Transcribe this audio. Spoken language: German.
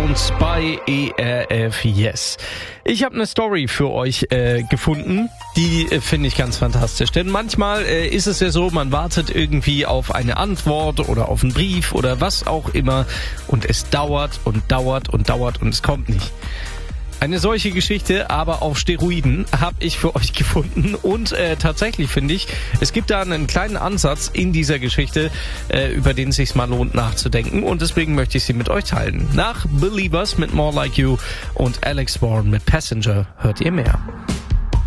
Stones bei ERF Yes. Ich habe eine Story für euch gefunden, die finde ich ganz fantastisch. Denn manchmal ist es ja so, man wartet irgendwie auf eine Antwort oder auf einen Brief oder was auch immer und es dauert und dauert und dauert und es kommt nicht. Eine solche Geschichte, aber auf Steroiden, habe ich für euch gefunden. Und tatsächlich finde ich, es gibt da einen kleinen Ansatz in dieser Geschichte, über den es sich mal lohnt nachzudenken. Und deswegen möchte ich sie mit euch teilen. Nach Believers mit More Like You und Alex Warren mit Passenger hört ihr mehr.